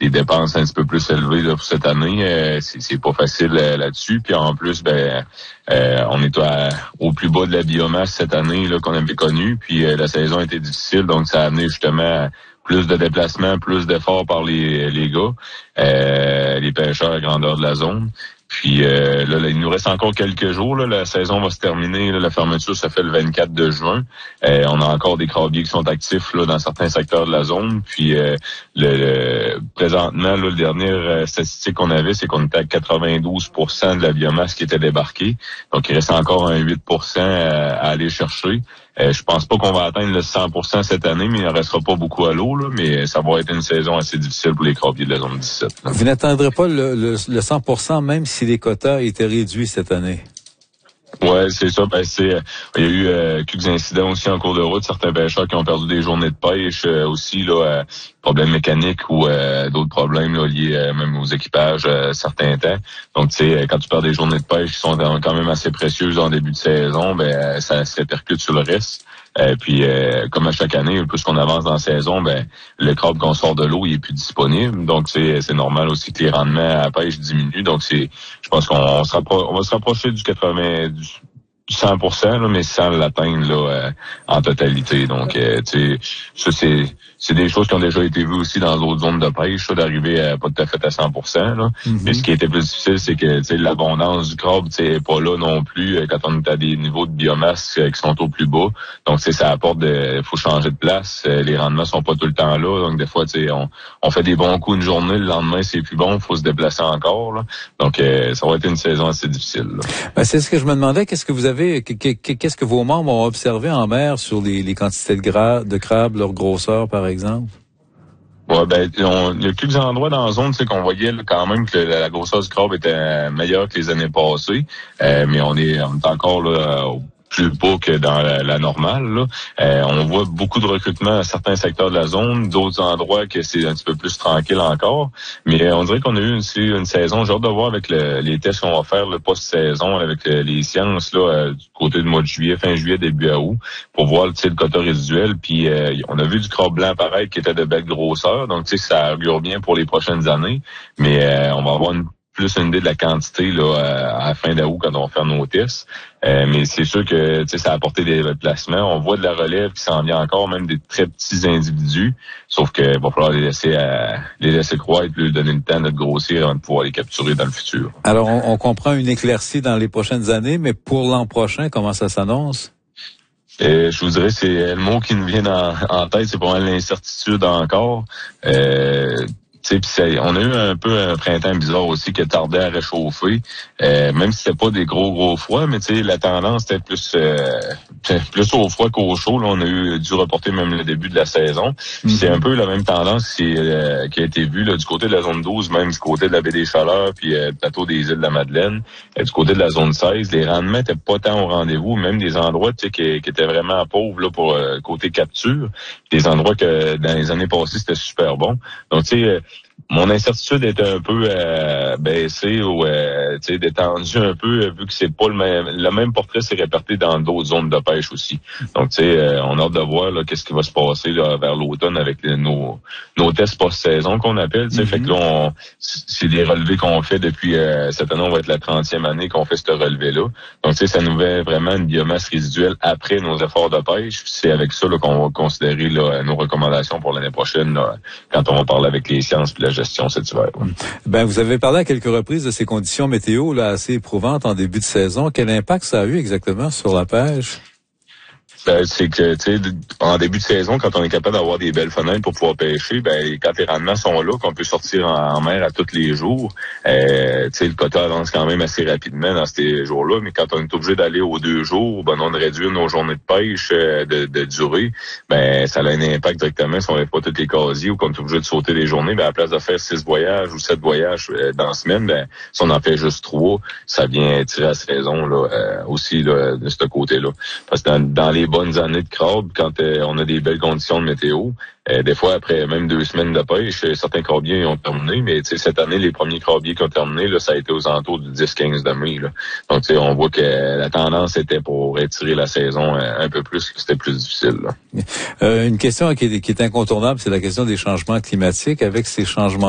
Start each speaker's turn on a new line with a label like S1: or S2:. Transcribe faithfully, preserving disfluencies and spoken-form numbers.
S1: des dépenses un petit peu plus élevées là, pour cette année. Euh, c'est, c'est pas facile euh, là-dessus. Puis en plus, ben euh, on est à, au plus bas de la biomasse cette année là qu'on avait connu. Puis euh, la saison a été difficile, donc ça a amené justement plus de déplacements, plus d'efforts par les, les gars, euh, les pêcheurs à grandeur de la zone. Puis euh, là, là, il nous reste encore quelques jours. Là, la saison va se terminer. Là, la fermeture, ça fait le vingt-quatre de juin. Euh, on a encore des crabiers qui sont actifs là, dans certains secteurs de la zone. Puis euh, le, le présentement, là, la dernière euh, statistique qu'on avait, c'est qu'on était à quatre-vingt-douze pour cent de la biomasse qui était débarquée. Donc, il reste encore un huit pour cent à, à aller chercher. Euh, je pense pas qu'on va atteindre le cent pour cent cette année, mais il en restera pas beaucoup à l'eau, là, mais ça va être une saison assez difficile pour les crabiers de la zone dix-sept. Là.
S2: Vous n'atteindrez pas le, le, le cent pour cent même si les quotas étaient réduits cette année?
S1: Ouais, c'est ça. Ben c'est, il y a eu euh, quelques incidents aussi en cours de route. Certains pêcheurs qui ont perdu des journées de pêche euh, aussi là, euh, problèmes mécaniques ou euh, d'autres problèmes là, liés euh, même aux équipages euh, certains temps. Donc tu sais, quand tu perds des journées de pêche qui sont quand même assez précieuses en début de saison, ben ça se répercute sur le reste. Euh, puis euh, comme à chaque année, plus qu'on avance dans la saison, ben le crabe qu'on sort de l'eau, il est plus disponible. Donc c'est c'est normal aussi que les rendements à la pêche diminuent. Donc c'est, je pense qu'on on se rappro- on va se rapprocher du quatre-vingts du cent pour cent là, mais sans l'atteindre là euh, en totalité. Donc euh, tu sais, ça c'est c'est des choses qui ont déjà été vues aussi dans d'autres zones de pêche, ça, d'arriver à pas tout à fait à cent pour cent. Là. Mm-hmm. Mais ce qui était plus difficile, c'est que tu sais, l'abondance du crabe, tu sais, est pas là non plus euh, quand on est à des niveaux de biomasse euh, qui sont au plus bas. Donc tu sais, ça apporte de, faut changer de place. Euh, les rendements sont pas tout le temps là. Donc des fois, tu sais, on, on fait des bons coups une journée, le lendemain c'est plus bon, faut se déplacer encore. Là. Donc euh, ça va être une saison assez difficile. Là.
S2: Ben, c'est ce que je me demandais. Qu'est-ce que vous avez, qu'est-ce que vos membres ont observé en mer sur les, les quantités de, gras, de crabes, leur grosseur, par exemple?
S1: Ouais, ben, on, il y a quelques endroits dans la zone, tu sais, qu'on voyait là, quand même que la, la grosseur du crabe était meilleure que les années passées, euh, mais on est, on est encore là au plus bas que dans la, la normale. Là. Euh, on voit beaucoup de recrutement à certains secteurs de la zone, d'autres endroits que c'est un petit peu plus tranquille encore. Mais on dirait qu'on a eu aussi une saison, j'ai hâte de voir avec le, les tests qu'on va faire le post-saison avec le, les sciences là euh, du côté du mois de juillet, fin juillet, début août, pour voir tu sais, le quota résiduel. Puis euh, on a vu du crabe blanc apparaître qui était de belle grosseur, donc tu sais ça augure bien pour les prochaines années. Mais euh, on va avoir une plus une idée de la quantité là à la fin d'août quand on va faire nos tests. Euh, mais c'est sûr que tu sais ça a apporté des déplacements. On voit de la relève qui s'en vient encore, même des très petits individus. Sauf que va falloir les laisser euh, les laisser croître, lui donner le temps de grossir avant de pouvoir les capturer dans le futur.
S2: Alors on, on comprend une éclaircie dans les prochaines années, mais pour l'an prochain, comment ça s'annonce?
S1: Euh, je vous dirais, c'est le mot qui nous vient en, en tête, c'est pas mal l'incertitude encore. Euh, Tu sais, on a eu un peu un printemps bizarre aussi qui a tardé à réchauffer, euh, même si c'était pas des gros gros froids, mais tu sais la tendance était plus euh, plus au froid qu'au chaud. Là, on a eu dû reporter même le début de la saison. Mm-hmm. C'est un peu la même tendance qui, euh, qui a été vue là, du côté de la zone douze, même du côté de la baie des Chaleurs, puis euh, plateau des îles de la Madeleine, euh, du côté de la zone seize. Les rendements étaient pas tant au rendez-vous, même des endroits tu sais qui, qui étaient vraiment pauvres là pour euh, côté capture, des endroits que dans les années passées c'était super bon. Donc tu sais euh, mon incertitude est un peu euh, baissée ou euh, tu sais détendue un peu vu que c'est pas le même le même portrait s'est réparti dans d'autres zones de pêche aussi. Donc tu sais euh, on a hâte de voir là qu'est-ce qui va se passer là vers l'automne avec les, nos nos tests post-saison qu'on appelle. Tu sais mm-hmm. Fait que là on, c'est des relevés qu'on fait depuis euh, cette année on va être la trentième année qu'on fait ce relevé là. Donc tu sais ça nous fait vraiment une biomasse résiduelle après nos efforts de pêche. C'est avec ça là qu'on va considérer là nos recommandations pour l'année prochaine là, quand on va parler avec les sciences puis la gestion cet hiver. Ouais.
S2: Ben, vous avez parlé à quelques reprises de ces conditions météo là assez éprouvantes en début de saison. Quel impact ça a eu exactement sur la pêche?
S1: Ben, c'est que, tu sais, en début de saison, quand on est capable d'avoir des belles fenêtres pour pouvoir pêcher, ben, quand les rendements sont là, qu'on peut sortir en, en mer à tous les jours, euh, tu sais, le quota avance quand même assez rapidement dans ces jours-là, mais quand on est obligé d'aller aux deux jours, ben, on réduit nos journées de pêche euh, de, de durée, ben, ça a un impact directement si on lève pas tous les casiers ou qu'on est obligé de sauter des journées, ben, à la place de faire six voyages ou sept voyages euh, dans la semaine, ben, si on en fait juste trois, ça vient tirer à saison, là, euh, aussi, là, de ce côté-là. Parce que dans, dans les bonnes années de crabe, quand euh, on a des belles conditions de météo. Euh, des fois, après même deux semaines de pêche, certains crabiers ont terminé, mais cette année, les premiers crabiers qui ont terminé, là, ça a été aux alentours du dix quinze de mai. Là. Donc, on voit que la tendance était pour étirer la saison un peu plus, que c'était plus difficile. Là.
S2: Euh, une question qui est, qui est incontournable, c'est la question des changements climatiques. Avec ces changements